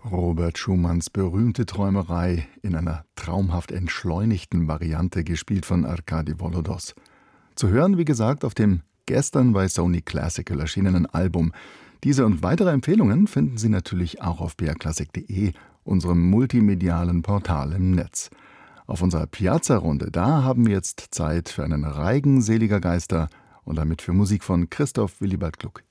Robert Schumanns berühmte Träumerei in einer traumhaft entschleunigten Variante, gespielt von Arkadi Volodos. Zu hören, wie gesagt, auf dem gestern bei Sony Classical erschienenen Album. Diese und weitere Empfehlungen finden Sie natürlich auch auf brklassik.de, unserem multimedialen Portal im Netz. Auf unserer Piazza-Runde, da haben wir jetzt Zeit für einen Reigen seliger Geister und damit für Musik von Christoph Willibald Gluck.